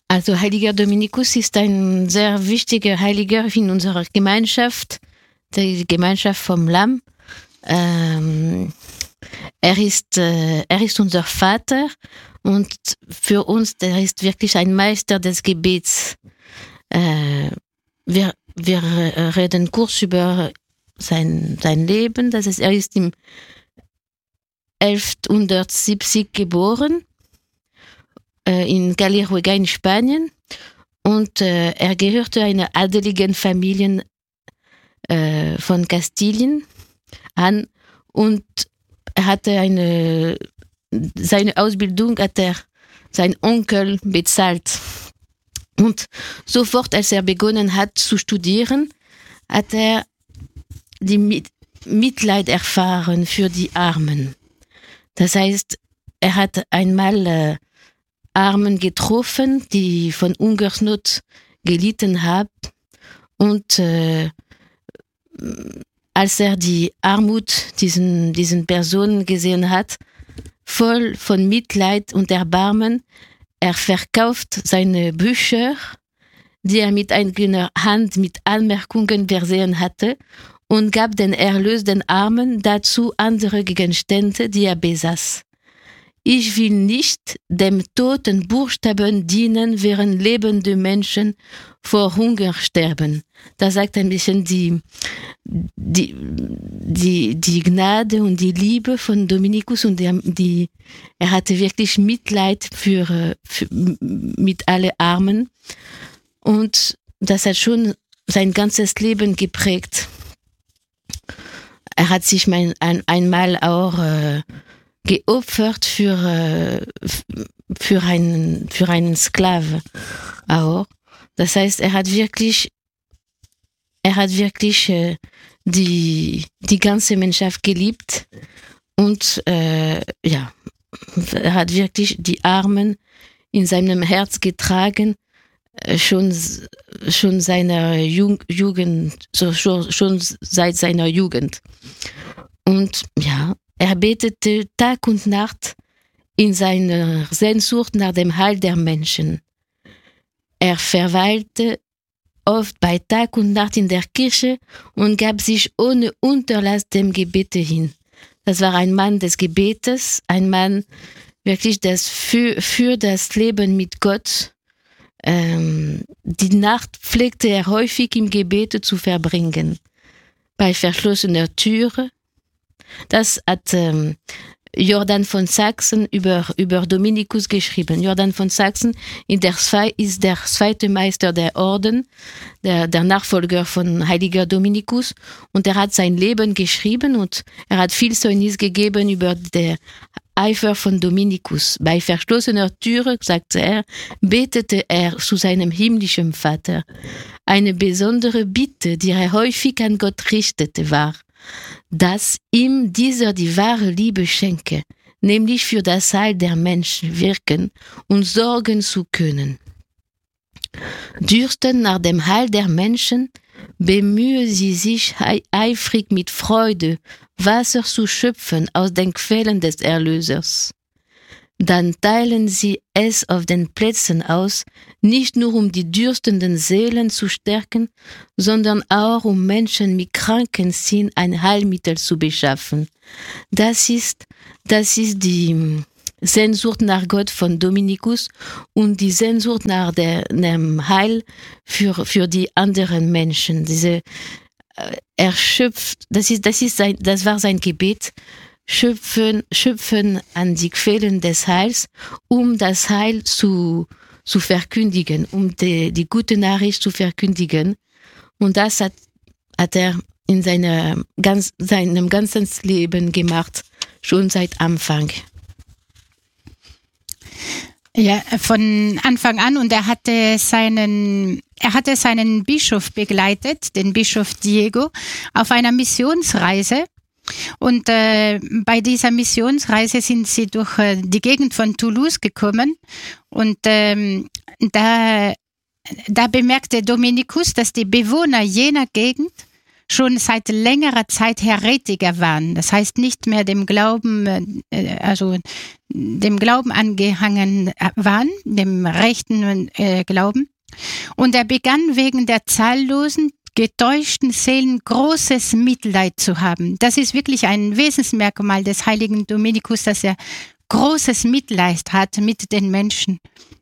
Also Heiliger Dominikus ist ein sehr wichtiger Heiliger in unserer Gemeinschaft, die Gemeinschaft vom Lamm. Er ist unser Vater und für uns, der ist wirklich ein Meister des Gebets. Wir reden kurz über sein Leben. Das ist, er ist im 1170 geboren in Caleruega in Spanien und er gehörte einer adeligen Familie von Kastilien an und er hatte seine Ausbildung hat sein Onkel bezahlt. Und sofort, als er begonnen hat zu studieren, hat er die Mitleid erfahren für die Armen. Das heißt, er hat einmal Armen getroffen, die von Hungersnot gelitten haben. Und als er die Armut diesen Personen gesehen hat, voll von Mitleid und Erbarmen, er verkauft seine Bücher, die er mit eigener Hand mit Anmerkungen versehen hatte, und gab den Erlös den Armen, dazu andere Gegenstände, die er besaß. Ich will nicht dem toten Buchstaben dienen, während lebende Menschen vor Hunger sterben. Das sagt ein bisschen die Gnade und die Liebe von Dominikus, und er hatte wirklich Mitleid mit allen Armen, und das hat schon sein ganzes Leben geprägt. Er hat sich einmal auch geopfert für einen Sklave auch. Das heißt, er hat wirklich die ganze Menschheit geliebt, und er hat wirklich die Armen in seinem Herz getragen, schon seiner Jugend, schon seit seiner Jugend. Und ja, er betete Tag und Nacht in seiner Sehnsucht nach dem Heil der Menschen. Er verweilte oft bei Tag und Nacht in der Kirche und gab sich ohne Unterlass dem Gebete hin. Das war ein Mann des Gebetes, ein Mann wirklich für das Leben mit Gott. Die Nacht pflegte er häufig im Gebet zu verbringen, bei verschlossener Türe. Das hat Jordan von Sachsen über Dominikus geschrieben. Jordan von Sachsen ist der zweite Meister der Orden, der Nachfolger von Heiliger Dominikus, und er hat sein Leben geschrieben und er hat viel Zeugnis gegeben über den Eifer von Dominikus. Bei verschlossener Türe, sagte er, betete er zu seinem himmlischen Vater. Eine besondere Bitte, die er häufig an Gott richtete, war, dass ihm dieser die wahre Liebe schenke, nämlich für das Heil der Menschen wirken und sorgen zu können. Dürstend nach dem Heil der Menschen, bemühe sie sich eifrig mit Freude, Wasser zu schöpfen aus den Quellen des Erlösers. Dann teilen sie es auf den Plätzen aus, nicht nur um die dürstenden Seelen zu stärken, sondern auch um Menschen mit kranken Sinn ein Heilmittel zu beschaffen. Das ist die Sehnsucht nach Gott von Dominikus und die Sehnsucht nach dem Heil für die anderen Menschen. Das war sein Gebet. Schöpfen an die Quellen des Heils, um das Heil zu verkündigen, um die gute Nachricht zu verkündigen. Und das hat er in seinem ganzen Leben gemacht, schon seit Anfang. Ja, von Anfang an, und er hatte seinen Bischof begleitet, den Bischof Diego, auf einer Missionsreise. Und bei dieser Missionsreise sind sie durch die Gegend von Toulouse gekommen, und da bemerkte Dominikus, dass die Bewohner jener Gegend schon seit längerer Zeit Heretiker waren. Das heißt, nicht mehr dem Glauben angehangen waren, dem rechten Glauben. Und er begann wegen der zahllosen, getäuschten Seelen großes Mitleid zu haben. Das ist wirklich ein Wesensmerkmal des heiligen Dominikus, dass er großes Mitleid hat mit den Menschen.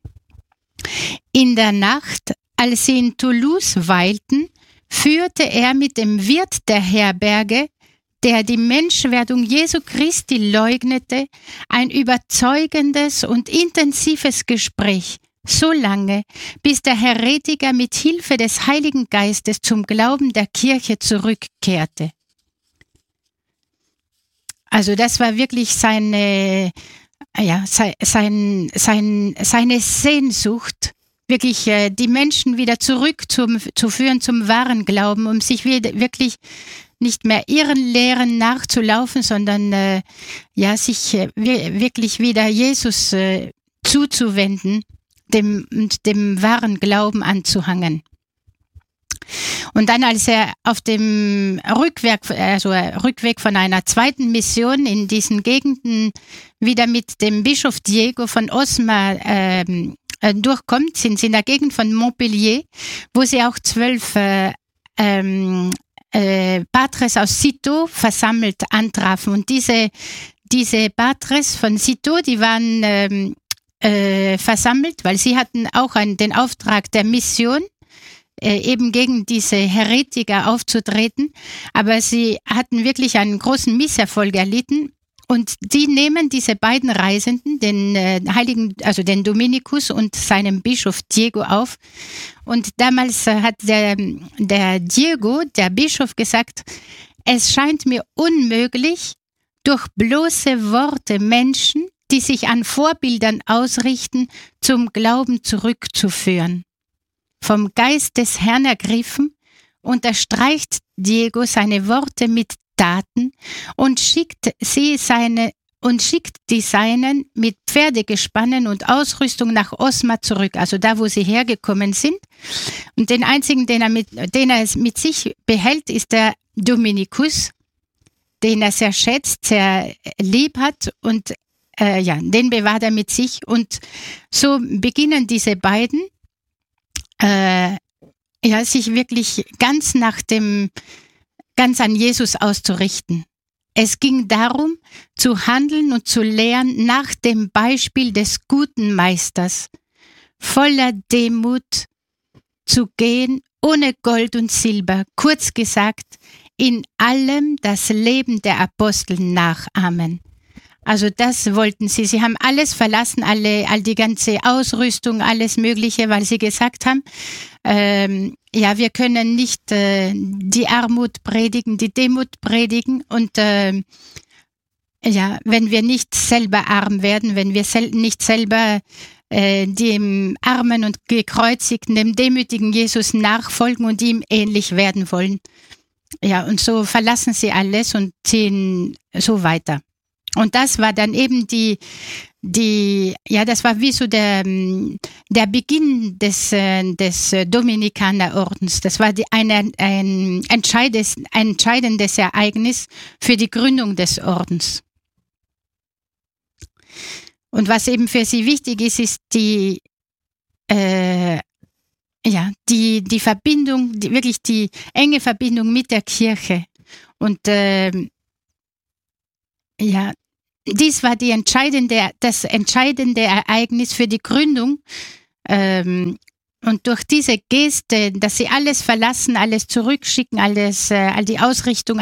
In der Nacht, als sie in Toulouse weilten, führte er mit dem Wirt der Herberge, der die Menschwerdung Jesu Christi leugnete, ein überzeugendes und intensives Gespräch, so lange, bis der Heretiker mit Hilfe des Heiligen Geistes zum Glauben der Kirche zurückkehrte. Also das war wirklich seine Sehnsucht, wirklich die Menschen wieder zurückzuführen zum wahren Glauben, um sich wirklich nicht mehr ihren Lehren nachzulaufen, sondern sich wirklich wieder Jesus zuzuwenden, dem wahren Glauben anzuhangen. Und dann, als er auf dem Rückweg von einer zweiten Mission in diesen Gegenden wieder mit dem Bischof Diego von Osma durchkommt, sind sie in der Gegend von Montpellier, wo sie auch 12 Patres aus Citeaux versammelt antrafen. Und diese Patres von Citeaux, die waren versammelt, weil sie hatten auch den Auftrag der Mission, eben gegen diese Heretiker aufzutreten, aber sie hatten wirklich einen großen Misserfolg erlitten und die nehmen diese beiden Reisenden, den Dominikus und seinen Bischof Diego auf und damals hat der Diego, der Bischof, gesagt, es scheint mir unmöglich, durch bloße Worte Menschen, die sich an Vorbildern ausrichten, zum Glauben zurückzuführen. Vom Geist des Herrn ergriffen, unterstreicht Diego seine Worte mit Taten und schickt die Seinen mit Pferdegespannen und Ausrüstung nach Osma zurück, also da, wo sie hergekommen sind. Und den einzigen, den er mit sich behält, ist der Dominikus, den er sehr schätzt, sehr lieb hat und den bewahrt er mit sich. Und so beginnen diese beiden sich wirklich ganz an Jesus auszurichten. Es ging darum, zu handeln und zu lehren nach dem Beispiel des guten Meisters, voller Demut zu gehen, ohne Gold und Silber, kurz gesagt, in allem das Leben der Apostel nachahmen. Also das wollten sie. Sie haben alles verlassen, all die ganze Ausrüstung, alles Mögliche, weil sie gesagt haben, wir können nicht die Armut predigen, die Demut predigen und wenn wir nicht selber arm werden, wenn wir nicht selber dem armen und gekreuzigten, dem demütigen Jesus nachfolgen und ihm ähnlich werden wollen. Ja, und so verlassen sie alles und ziehen so weiter. Und das war dann eben das war wie so der Beginn des Dominikanerordens. Das war ein entscheidendes Ereignis für die Gründung des Ordens. Und was eben für sie wichtig ist die Verbindung, wirklich die enge Verbindung mit der Kirche. Und dies war das entscheidende Ereignis für die Gründung. Und durch diese Geste, dass sie alles verlassen, alles zurückschicken, all die Ausrichtung,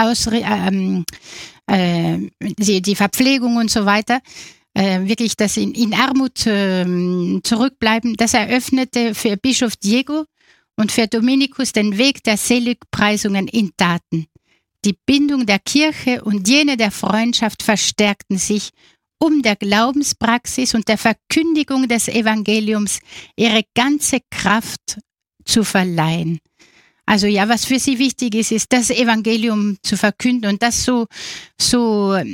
die Verpflegung und so weiter, wirklich, dass sie in Armut zurückbleiben, das eröffnete für Bischof Diego und für Dominikus den Weg der Seligpreisungen in Taten. Die Bindung der Kirche und jene der Freundschaft verstärkten sich, um der Glaubenspraxis und der Verkündigung des Evangeliums ihre ganze Kraft zu verleihen. Also was für sie wichtig ist das Evangelium zu verkünden und das so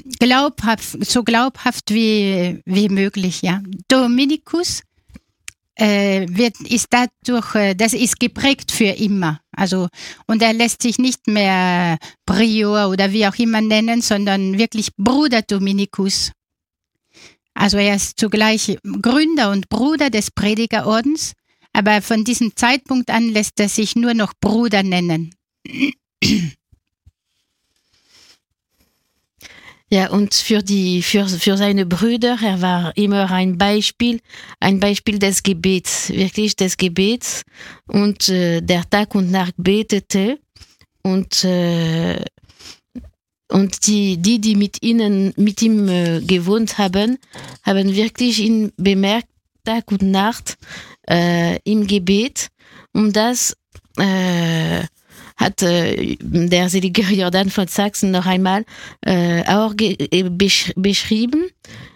glaubhaft wie möglich. Ja. Dominikus das ist geprägt für immer. Also, und er lässt sich nicht mehr Prior oder wie auch immer nennen, sondern wirklich Bruder Dominikus. Also er ist zugleich Gründer und Bruder des Predigerordens, aber von diesem Zeitpunkt an lässt er sich nur noch Bruder nennen. Ja, und für seine Brüder, er war immer ein Beispiel des Gebets, wirklich des Gebets, und der Tag und Nacht betete, und die mit ihm gewohnt haben wirklich ihn bemerkt, Tag und Nacht im Gebet, und das hat der selige Jordan von Sachsen noch einmal auch beschrieben.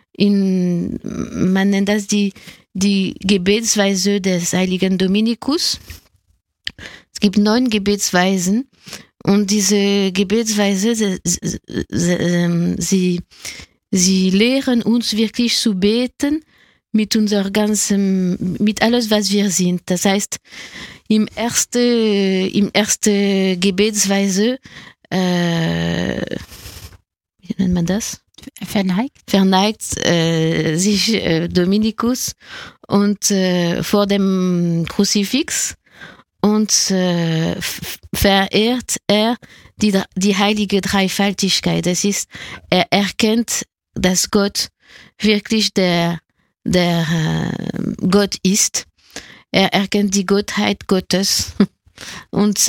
Man nennt das die Gebetsweise des heiligen Dominikus. Es gibt 9 Gebetsweisen, und diese Gebetsweise, sie lehren uns wirklich zu beten mit alles, was wir sind. Das heißt, im erste Gebetsweise, wie nennt man das? Verneigt sich Dominikus und vor dem Kruzifix, und verehrt er die heilige Dreifaltigkeit. Das ist, er erkennt, dass Gott wirklich der Gott ist. Er erkennt die Gottheit Gottes, und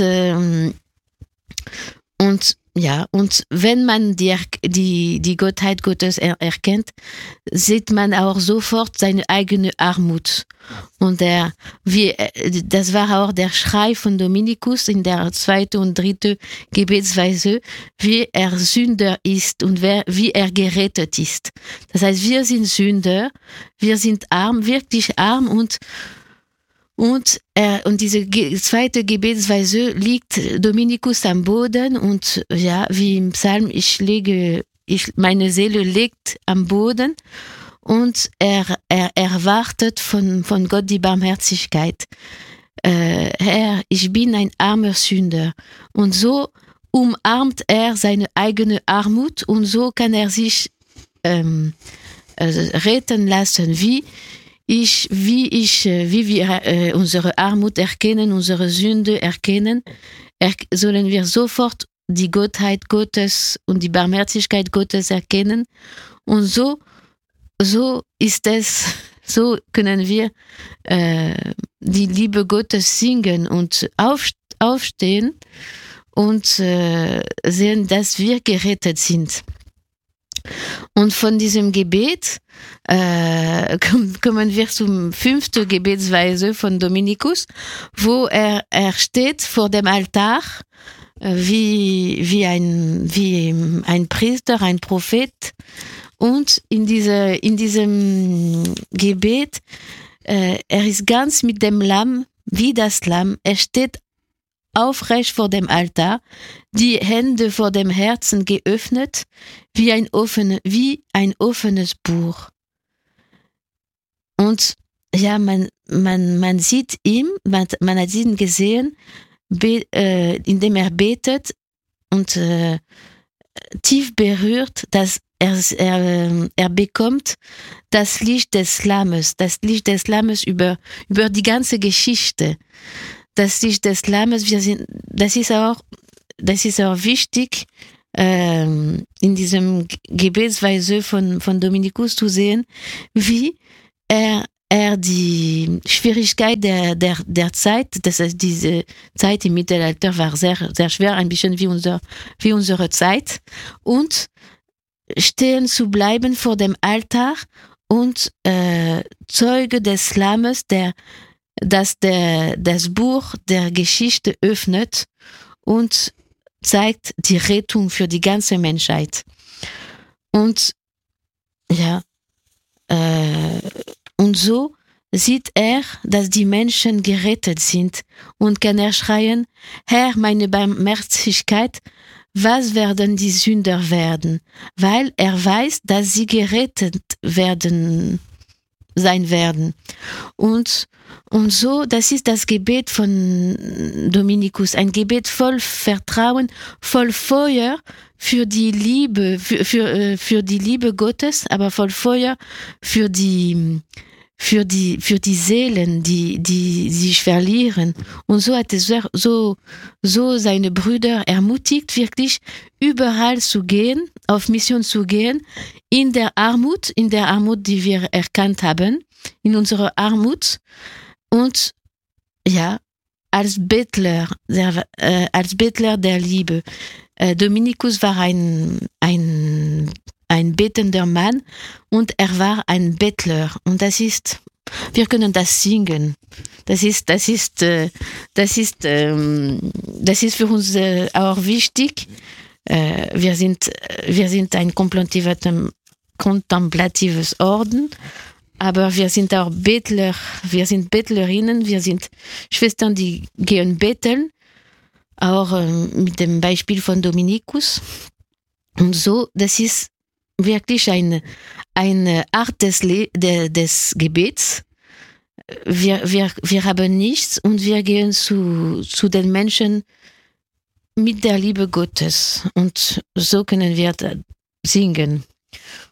wenn man die Gottheit Gottes erkennt, sieht man auch sofort seine eigene Armut. Und das war auch der Schrei von Dominikus in der 2. und 3. Gebetsweise, wie er Sünder ist und wie er gerettet ist. Das heißt, wir sind Sünder, wir sind arm, wirklich arm, und diese zweite Gebetsweise liegt Dominikus am Boden, und ja, wie im Psalm, meine Seele liegt am Boden, und er erwartet von Gott die Barmherzigkeit. Herr, ich bin ein armer Sünder. Und so umarmt er seine eigene Armut, und so kann er sich retten lassen, wie wir unsere Armut erkennen, unsere Sünde erkennen, sollen wir sofort die Gottheit Gottes und die Barmherzigkeit Gottes erkennen. Und so ist es, so können wir die Liebe Gottes singen und aufstehen und sehen, dass wir gerettet sind. Und von diesem Gebet kommen wir zum 5. Gebetsweise von Dominikus, wo er steht vor dem Altar wie ein Priester, ein Prophet, und in diesem Gebet er ist ganz mit dem Lamm, wie das Lamm. Er steht aufrecht vor dem Altar, die Hände vor dem Herzen geöffnet, wie ein offenes Buch. Und ja, man sieht ihn, man hat ihn gesehen, indem er betet, und tief berührt, dass er bekommt das Licht des Lammes über die ganze Geschichte. Das Licht des Lammes, das ist auch wichtig, in diesem Gebetsweise von Dominikus zu sehen, wie er die Schwierigkeit der Zeit, das heißt, diese Zeit im Mittelalter war sehr, sehr schwer, ein bisschen wie unsere Zeit, und stehen zu bleiben vor dem Altar und Zeuge des Lammes, das Buch der Geschichte öffnet und zeigt die Rettung für die ganze Menschheit. Und ja, und so sieht er, dass die Menschen gerettet sind, und kann er schreien: Herr, meine Barmherzigkeit, was werden die Sünder werden? Weil er weiß, dass sie gerettet werden sein werden. Und so, das ist das Gebet von Dominikus, ein Gebet voll Vertrauen, voll Feuer für die Liebe, für die Liebe Gottes, aber voll Feuer für die Seelen, die sich verlieren. Und so hat er so seine Brüder ermutigt, wirklich überall zu gehen, auf Mission zu gehen, in der Armut, die wir erkannt haben, in unserer Armut, und ja, als Bettler der Liebe. Dominikus war ein betender Mann und er war ein Bettler. Und wir können das singen. Das ist für uns auch wichtig. Wir sind ein kontemplatives Orden, aber wir sind auch Bettler. Wir sind Bettlerinnen, wir sind Schwestern, die gehen betteln, auch mit dem Beispiel von Dominikus. Und so, das ist wirklich eine Art des Gebets. Wir haben nichts und wir gehen zu den Menschen mit der Liebe Gottes. Und so können wir singen.